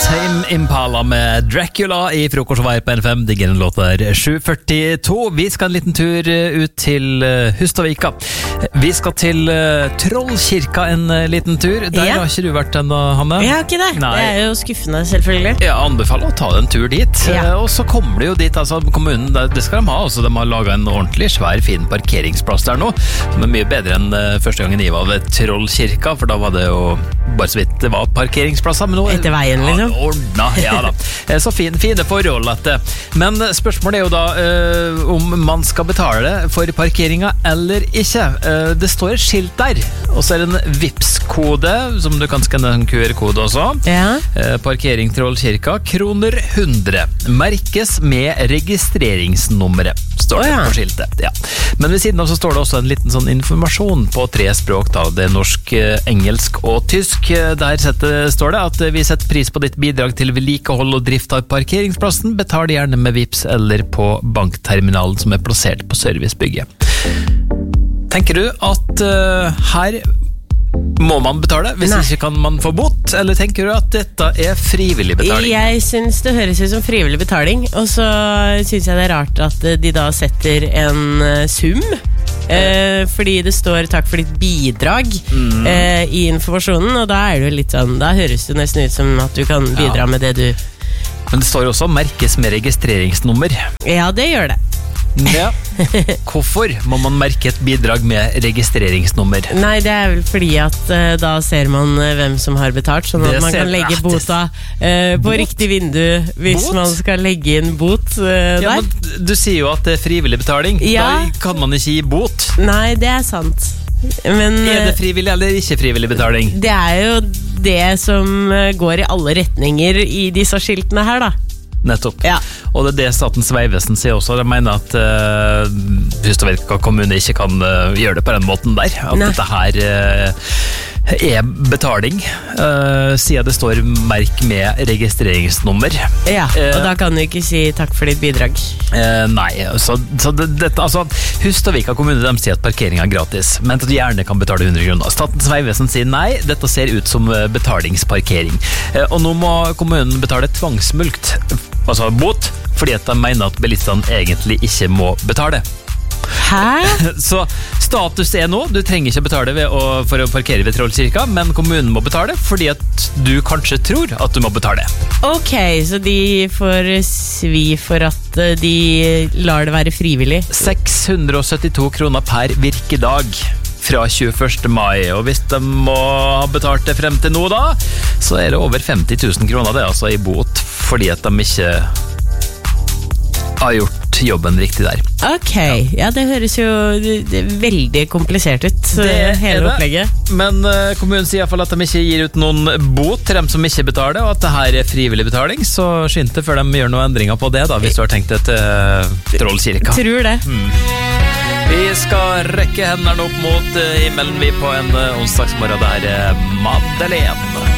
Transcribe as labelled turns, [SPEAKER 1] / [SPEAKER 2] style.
[SPEAKER 1] Tame Impala med Dracula I frokost og vei på N5. Digger en låt der 7.42. Vi skal en liten tur ut til Hustadvika. Vi skal til Trollkirka en liten tur. Der har ikke du vært ennå, Hanne?
[SPEAKER 2] Jeg har ikke det.
[SPEAKER 1] Nei.
[SPEAKER 2] Det jo skuffende, selvfølgelig.
[SPEAKER 1] Jeg anbefaler å ta en tur dit. Og så kommer det jo dit, altså kommunen, det skal de ha. Altså, de har laget en ordentlig svær, fin parkeringsplass der nå. Som mye bedre enn første gangen jeg var ved Trollkirka, for da var det jo bare så vidt det var parkeringsplasser. Men nå,
[SPEAKER 2] etter veien, liksom.
[SPEAKER 1] Ordna, ja da. Så fine forhold at det. Men spørsmålet jo da om man skal betale for parkeringa eller ikke. Det står et skilt der, og så det en Vipps-kode, som du kan skanne en QR-kode også. Parkering Trollkirka, kroner 100. Merkes med registreringsnummeret, står det på skiltet. Men ved siden av så står det også en liten sånn informasjon på 3 språk da. Det norsk, engelsk og tysk. Der står det at vi setter pris på ditt bidrag til vedlikehold og drift av parkeringsplassen. Betal gjerne med Vipps eller på bankterminalen som plassert på servicebygget. Tenker du at her må man betale? Hvis ikke kan man få bot? Eller tenker du at dette frivillig betaling? Jeg synes det høres ut som frivillig betaling. Og så synes jeg det rart at de da setter en sum. Fordi det står takk for ditt bidrag I informasjonen, og da det litt sånn, da høres det nesten ut som at du kan bidra med det du. Men det står også merkes med registreringsnummer.
[SPEAKER 2] Ja, det gjør det.
[SPEAKER 1] Hvorfor må man merke et bidrag med registreringsnummer?
[SPEAKER 2] Nei, det vel fordi at da ser man hvem som har betalt, sånn at man kan legge bota på riktig vindu hvis man skal legge inn bot der.
[SPEAKER 1] Men du sier jo at det frivillig betaling. Da kan man ikke gi bot.
[SPEAKER 2] Nei, det sant. Men
[SPEAKER 1] det frivillig eller ikke frivillig betaling? Det
[SPEAKER 2] jo det som går I alle retninger I disse skiltene her da.
[SPEAKER 1] Nettopp. Og det Statens Vegvesen sier også. De mener at Hustadvika kommune ikke kan gjøre det på den måten der. At dette her betaling, siden det står merk med registreringsnummer. Og da kan du ikke si takk for ditt bidrag. Nei, så dette, altså Hustadvika kommune, de sier at parkering gratis, men at du gjerne kan betale 100 kroner. Statens Vegvesen sier nei, dette ser ut som betalingsparkering. Og nå må kommunen betale tvangsmulkt, altså bot, fordi at de mener at bilistene egentlig ikke må betale. Hæ? Så status nå, du trenger ikke betale for å parkere ved Trollkirka, men kommunen må betale fordi at du kanskje tror at du må betale. Ok, så de får svi for at de lar det være frivillig. 672 kroner per virkedag fra 21. mai, og hvis de må ha betalt det frem til nå da, så det over 50 000 kroner det, altså I bot, fordi at de ikke har gjort jobben riktig der. Ok, ja det høres jo veldig komplisert ut, hele opplegget. Men kommunen sier I hvert fall at de ikke gir ut noen bot til dem som ikke betaler, og at det her frivillig betaling, så skynd det før de gjør noen endringer på det da, hvis du har tenkt det til Trollkirka. Tror det. Vi skal rekke hendene opp mot himmelen vi på en onsdagsmorgen der Madeleine.